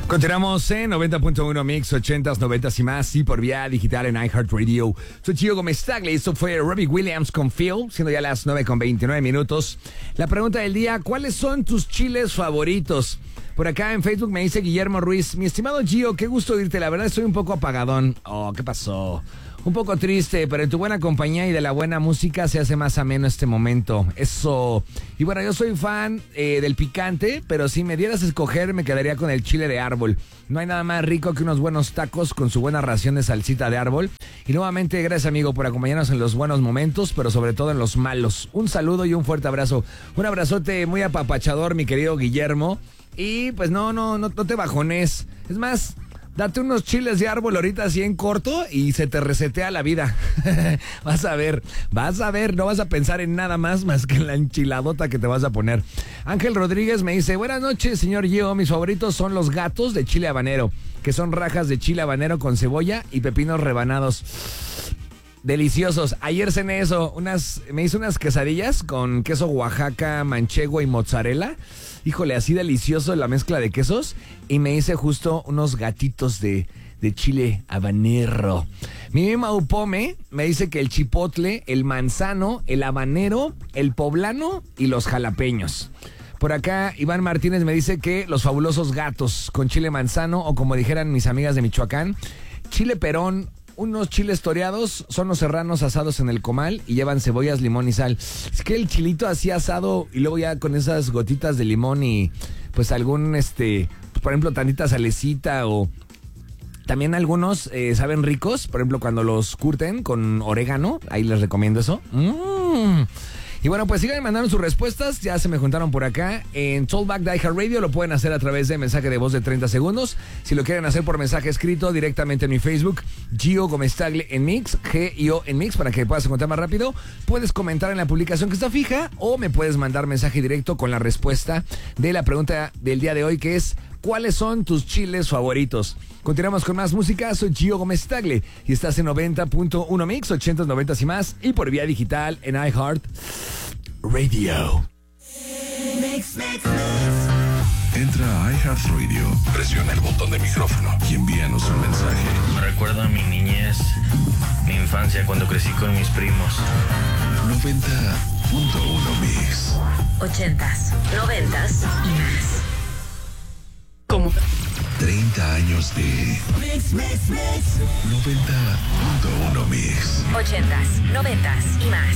Continuamos en 90.1 Mix, 80s, 90s y más, y por vía digital en iHeartRadio. Soy Gio Gómez Tagle, esto fue Robbie Williams con Phil, siendo ya las 9:29. La pregunta del día, ¿cuáles son tus chiles favoritos? Por acá en Facebook me dice Guillermo Ruiz, mi estimado Gio, qué gusto oírte, la verdad estoy un poco apagadón. Oh, ¿qué pasó? Un poco triste, pero en tu buena compañía y de la buena música se hace más ameno este momento. Eso. Y bueno, yo soy fan del picante, pero si me dieras a escoger me quedaría con el chile de árbol. No hay nada más rico que unos buenos tacos con su buena ración de salsita de árbol. Y nuevamente, gracias amigo por acompañarnos en los buenos momentos, pero sobre todo en los malos. Un saludo y un fuerte abrazo. Un abrazote muy apapachador, mi querido Guillermo. Y pues no te bajones. Es más, date unos chiles de árbol ahorita así en corto y se te resetea la vida. Vas a ver, no vas a pensar en nada más que en la enchiladota que te vas a poner. Ángel Rodríguez me dice, buenas noches, señor Gio, mis favoritos son los gatos de chile habanero, que son rajas de chile habanero con cebolla y pepinos rebanados. Deliciosos. Ayer cené eso, me hice unas quesadillas con queso Oaxaca, manchego y mozzarella. Híjole, así delicioso la mezcla de quesos. Y me hice justo unos gatitos de chile habanero. Mi Maupome me dice que el chipotle, el manzano, el habanero, el poblano y los jalapeños. Por acá Iván Martínez me dice que los fabulosos gatos con chile manzano, o como dijeran mis amigas de Michoacán, chile perón. Unos chiles toreados son los serranos asados en el comal y llevan cebollas, limón y sal. Es que el chilito así asado y luego ya con esas gotitas de limón y pues algún, por ejemplo, tantita salecita o también algunos saben ricos. Por ejemplo, cuando los curten con orégano, ahí les recomiendo eso. Y bueno, pues sigan mandando sus respuestas. Ya se me juntaron por acá en Talkback de iHeartRadio. Lo pueden hacer a través de mensaje de voz de 30 segundos. Si lo quieren hacer por mensaje escrito directamente en mi Facebook, Gio Gómez Tagle en Mix, G-I-O en Mix, para que puedas encontrar más rápido. Puedes comentar en la publicación que está fija o me puedes mandar mensaje directo con la respuesta de la pregunta del día de hoy, que es ¿cuáles son tus chiles favoritos? Continuamos con más música. Soy Gio Gómez Tagle y estás en 90.1 Mix, 80s, 90s y más, y por vía digital en iHeartRadio. Entra a iHeartRadio, presiona el botón de micrófono y envíanos un mensaje. Me recuerda a mi niñez, mi infancia cuando crecí con mis primos. 90.1 Mix. 80s, 90s y más. ¿Cómo? 30 años de Mix, mix, mix. 90.1 Mix. 80s, 90s y más.